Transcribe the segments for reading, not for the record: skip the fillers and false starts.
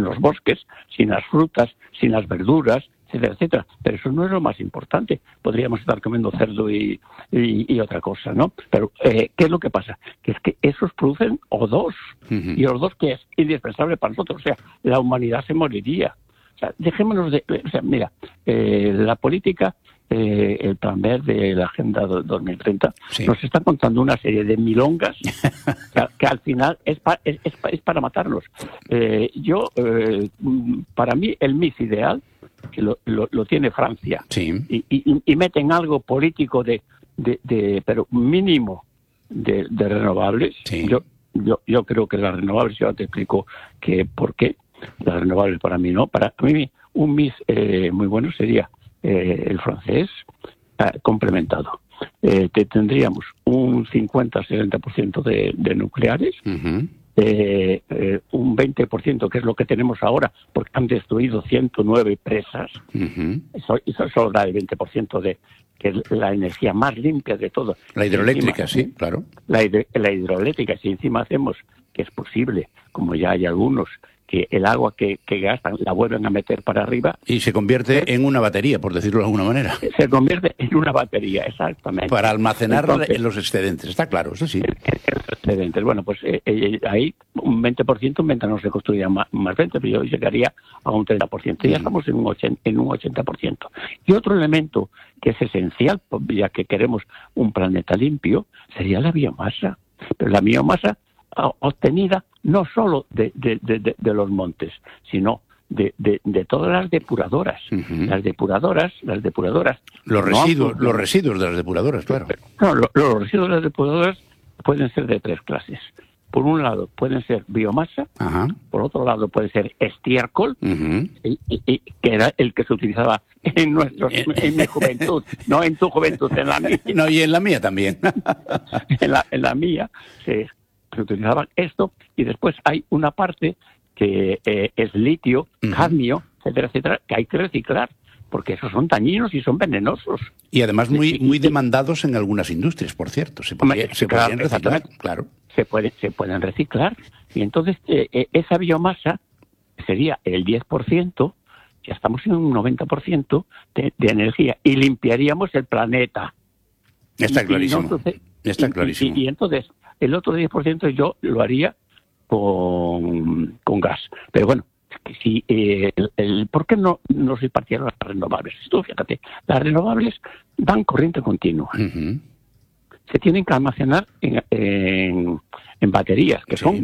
sin los bosques, sin las frutas, sin las verduras, etcétera, etcétera. Pero eso no es lo más importante. Podríamos estar comiendo cerdo y otra cosa, ¿no? Pero, ¿qué es lo que pasa? Que es que esos producen O2. Uh-huh. Y O2 que es indispensable para nosotros. O sea, la humanidad se moriría. O sea, dejémonos de... O sea, mira, la política, el plan verde, la Agenda 2030, sí, nos está contando una serie de milongas que al final es para matarnos. Para mí, el mix ideal que lo tiene Francia, sí, y meten algo político pero mínimo de renovables. Sí. Yo creo que las renovables, yo te explico por qué las renovables para mí no. Para mí un mix muy bueno sería el francés complementado. Tendríamos un 50-60% de nucleares. Uh-huh. Un 20%, que es lo que tenemos ahora, porque han destruido 109 presas. Uh-huh. Eso solo da el 20% que es la energía más limpia de todo. La hidroeléctrica, encima, sí, claro. La hidroeléctrica, si encima hacemos, que es posible, como ya hay algunos, que el agua que gastan la vuelven a meter para arriba. Y se convierte en una batería, por decirlo de alguna manera. Se convierte en una batería, exactamente. Para almacenar en los excedentes, está claro, eso sí. En los excedentes. Bueno, pues ahí un 20% no se construiría más 20%, pero yo llegaría a un 30%. Ya estamos en un 80%. Y otro elemento que es esencial, ya que queremos un planeta limpio, sería la biomasa. Pero la biomasa obtenida no solo de los montes, sino de todas las depuradoras. Uh-huh. Las depuradoras... Los residuos de las depuradoras, claro. No, los residuos de las depuradoras pueden ser de tres clases. Por un lado pueden ser biomasa, uh-huh, por otro lado puede ser estiércol, uh-huh, y que era el que se utilizaba en mi juventud, no en tu juventud, en la mía. No, y en la mía también. en la mía se utilizaba esto, y después hay una parte que es litio, uh-huh, cadmio, etcétera, etcétera, que hay que reciclar, porque esos son dañinos y son venenosos. Y además muy demandados en algunas industrias, por cierto. Se podrían reciclar, claro. Se pueden reciclar. Y entonces esa biomasa sería el 10%, ya estamos en un 90% de energía, y limpiaríamos el planeta. Está clarísimo. Está clarísimo. Y entonces el otro 10% yo lo haría con gas. Pero bueno, si ¿por qué no se partieron las renovables? Tú fíjate, las renovables dan corriente continua. Uh-huh. Se tienen que almacenar en baterías que son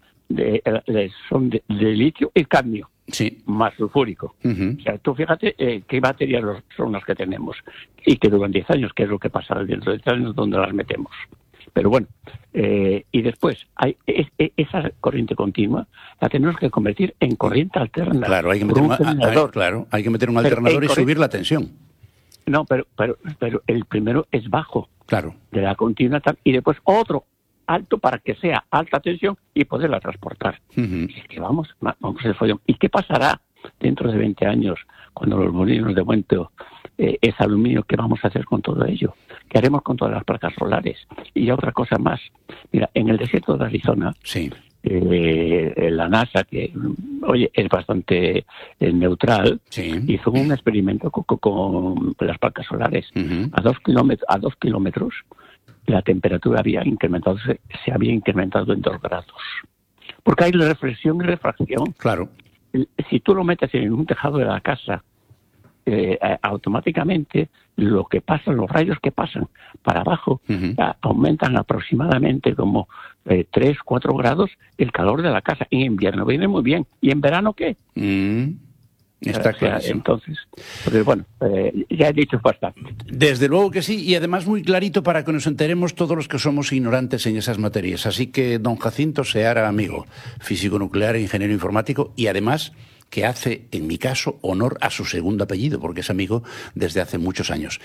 de litio y cadmio, sí, más sulfúrico. Uh-huh. O sea, tú fíjate qué baterías son las que tenemos, y que duran 10 años, que es lo que pasa dentro de 10 años, donde las metemos. Pero bueno, y después hay esa corriente continua la tenemos que convertir en corriente alterna. Claro, hay que meter un alternador y subir la tensión. No, pero el primero es bajo, claro, de la continua, y después otro alto para que sea alta tensión y poderla transportar. Uh-huh. Y es que vamos el follón. ¿Y qué pasará dentro de 20 años cuando los molinos de viento es aluminio? ¿Qué vamos a hacer con todo ello? ¿Qué haremos con todas las placas solares? Y otra cosa más. Mira, en el desierto de Arizona, sí, la NASA, que es bastante neutral, sí, hizo un experimento con las placas solares. Uh-huh. A 2 kilómetros la temperatura se había incrementado en 2 grados. Porque hay reflexión y refracción. Claro. Si tú lo metes en un tejado de la casa, automáticamente los rayos que pasan para abajo, uh-huh, aumentan aproximadamente como 3-4 grados el calor de la casa. En invierno viene muy bien. ¿Y en verano qué? Está claro. Entonces, pues bueno, ya he dicho bastante. Desde luego que sí, y además muy clarito para que nos enteremos todos los que somos ignorantes en esas materias. Así que don Jacinto Seara, amigo, físico nuclear, ingeniero informático, y además que hace, en mi caso, honor a su segundo apellido, porque es amigo desde hace muchos años.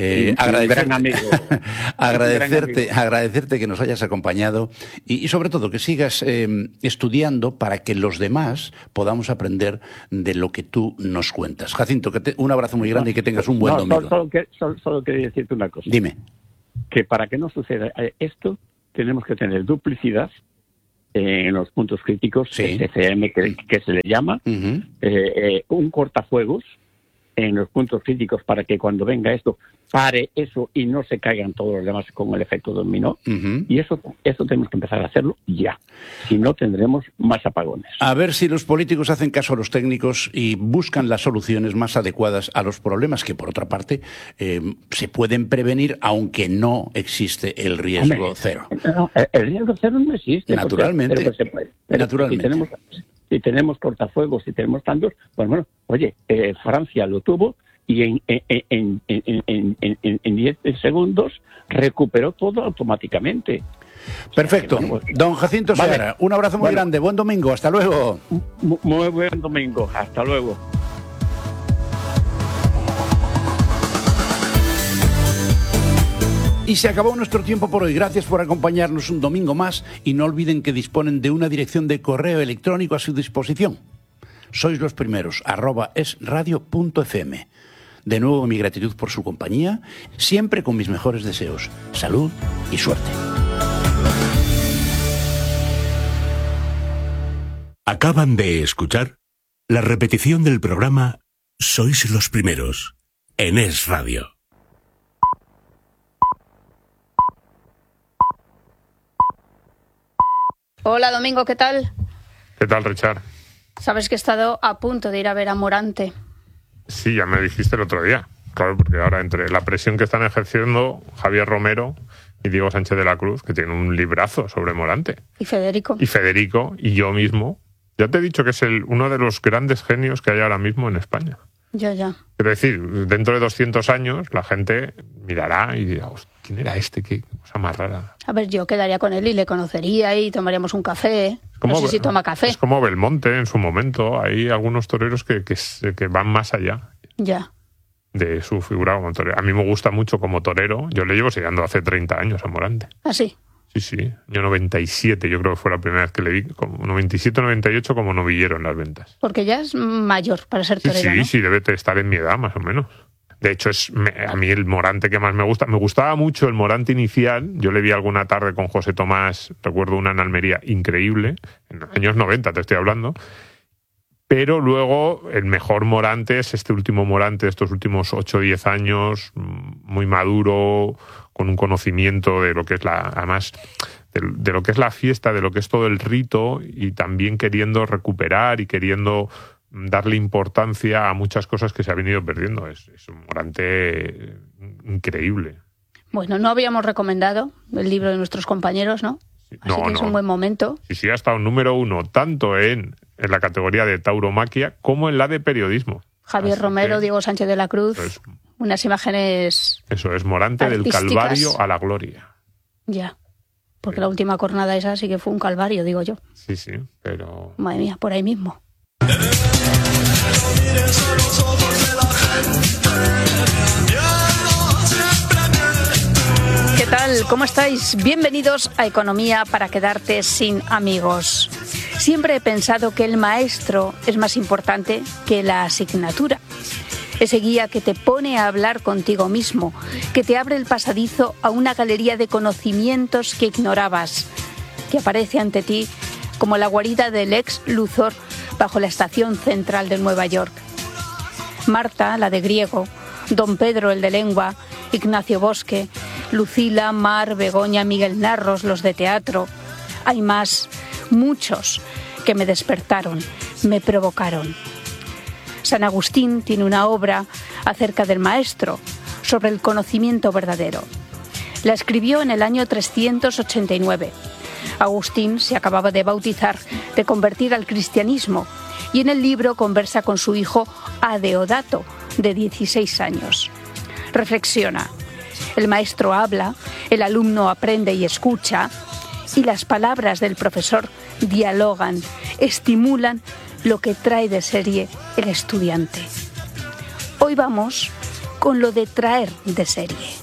Agradecerte que nos hayas acompañado y sobre todo que sigas estudiando para que los demás podamos aprender de lo que tú nos cuentas. Jacinto, un abrazo muy grande y que tengas un buen domingo. Solo quería decirte una cosa. Dime. Que para que no suceda esto, tenemos que tener duplicidad en los puntos críticos, CCM que se le llama, un cortafuegos en los puntos críticos para que cuando venga esto pare eso y no se caigan todos los demás con el efecto dominó. Y eso tenemos que empezar a hacerlo ya. Si no, tendremos más apagones. A ver si los políticos hacen caso a los técnicos y buscan las soluciones más adecuadas a los problemas que, por otra parte, se pueden prevenir aunque no existe el riesgo cero. No, el riesgo cero no existe. Naturalmente. Naturalmente. Si tenemos cortafuegos, si tenemos tantos, pues bueno, oye, Francia lo tuvo y en 10 segundos recuperó todo automáticamente. Perfecto. Don Jacinto Seara, un abrazo muy grande. Buen domingo. Hasta luego. Muy buen domingo. Hasta luego. Y se acabó nuestro tiempo por hoy. Gracias por acompañarnos un domingo más y no olviden que disponen de una dirección de correo electrónico a su disposición. Sois los primeros, @esradio.fm. De nuevo mi gratitud por su compañía, siempre con mis mejores deseos. Salud y suerte. Acaban de escuchar la repetición del programa Sois los primeros en Es Radio. Hola Domingo, ¿qué tal? ¿Qué tal, Richard? Sabes que he estado a punto de ir a ver a Morante. Sí, ya me dijiste el otro día. Claro, porque ahora entre la presión que están ejerciendo Javier Romero y Diego Sánchez de la Cruz, que tienen un librazo sobre Morante. Y Federico. Y yo mismo. Ya te he dicho que es uno de los grandes genios que hay ahora mismo en España. Ya. Quiero decir, dentro de 200 años la gente mirará y dirá, ¿quién era este? Qué cosa más rara. A ver, yo quedaría con él y le conocería y tomaríamos un café. No sé si toma café. Es como Belmonte en su momento. Hay algunos toreros que van más allá. Ya. De su figura como torero. A mí me gusta mucho como torero. Yo le llevo siguiendo hace 30 años a Morante. ¿Ah, sí? Sí. Año 97 yo creo que fue la primera vez que le vi. Como 97-98 como novillero en las ventas. Porque ya es mayor para ser torero, ¿no? Sí, debe estar en mi edad más o menos. De hecho, a mí el Morante que más me gusta. Me gustaba mucho el Morante inicial. Yo le vi alguna tarde con José Tomás, recuerdo una en Almería, increíble. En los años 90 te estoy hablando. Pero luego el mejor Morante es este último Morante de estos últimos 8 o 10 años, muy maduro, con un conocimiento de lo que es además de lo que es la fiesta, de lo que es todo el rito, y también queriendo recuperar y queriendo darle importancia a muchas cosas que se ha venido perdiendo. Es un Morante increíble. Bueno, no habíamos recomendado el libro de nuestros compañeros, ¿no? Así que es un buen momento. Sí, ha estado número 1 tanto en la categoría de tauromaquia como en la de periodismo. Javier Romero, Diego Sánchez de la Cruz, unas imágenes. Eso es Morante artísticas. Del Calvario a la gloria. Ya, porque la última cornada esa sí que fue un calvario, digo yo. Sí, pero... Madre mía, por ahí mismo. ¿Qué tal? ¿Cómo estáis? Bienvenidos a Economía para quedarte sin amigos. Siempre he pensado que el maestro es más importante que la asignatura. Ese guía que te pone a hablar contigo mismo, que te abre el pasadizo a una galería de conocimientos que ignorabas, que aparece ante ti como la guarida del ex Luthor bajo la estación central de Nueva York. Marta, la de griego, Don Pedro, el de lengua, Ignacio Bosque, Lucila, Mar, Begoña, Miguel Narros, los de teatro. Hay más, muchos, que me despertaron, me provocaron. San Agustín tiene una obra acerca del maestro, sobre el conocimiento verdadero. La escribió en el año 389. Agustín se acababa de bautizar, de convertir al cristianismo, y en el libro conversa con su hijo Adeodato, de 16 años. Reflexiona. El maestro habla, el alumno aprende y escucha, y las palabras del profesor dialogan, estimulan lo que trae de serie el estudiante. Hoy vamos con lo de traer de serie.